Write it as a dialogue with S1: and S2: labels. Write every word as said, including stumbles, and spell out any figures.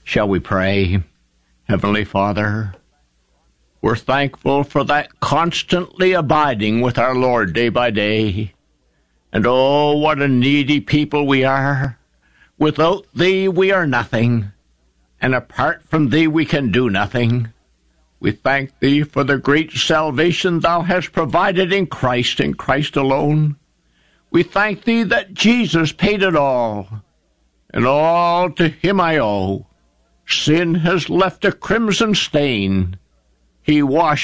S1: Shall we pray? Heavenly Father, we're thankful for that constantly abiding with our Lord day by day. And oh, what a needy people we are. Without Thee we are nothing, and apart from Thee we can do nothing. We thank Thee for the great salvation Thou hast provided in Christ and Christ alone. We thank Thee that Jesus paid it all, and all to Him I owe. Sin has left a crimson stain. He washed